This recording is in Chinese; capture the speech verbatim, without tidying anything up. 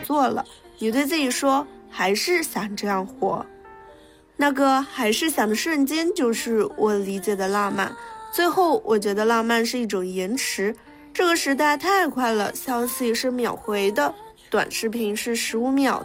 做了，你对自己说还是想这样活。那个还是想的瞬间就是我理解的浪漫。最后我觉得浪漫是一种延迟，这个时代太快了，消息是秒回的，短视频是十五秒